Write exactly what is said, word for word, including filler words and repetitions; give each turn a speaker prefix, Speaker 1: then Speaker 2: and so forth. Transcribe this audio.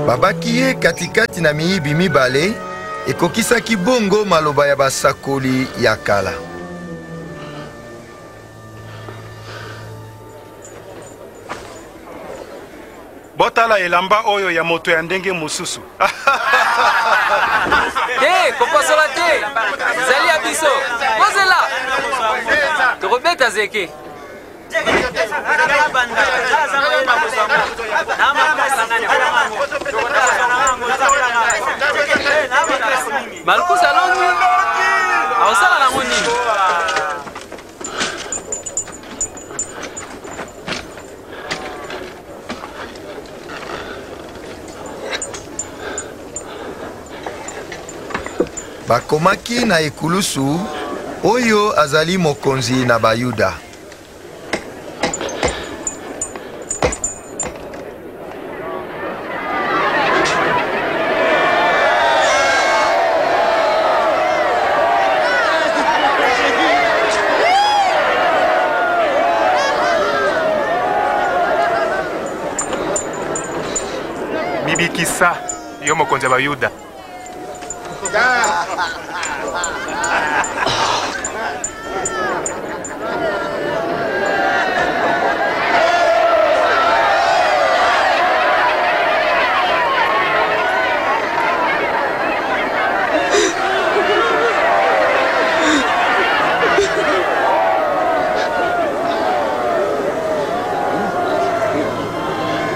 Speaker 1: babaki ye katikati na miyibi mibale ekokisaki bongo maloba ya basakoli ya kala.
Speaker 2: Botala elamba oyo ya moto ya ndenge mosusu.
Speaker 3: Hey, koposola te. Zali abiso. Pozela. Tokobeta zeke. Malkus alongi. Awasala na ngoni.
Speaker 1: Bakomaki na ekulusu oyo azali mokonzi na Bayuda.
Speaker 4: Bibikisa yo mokonzi wa Bayuda.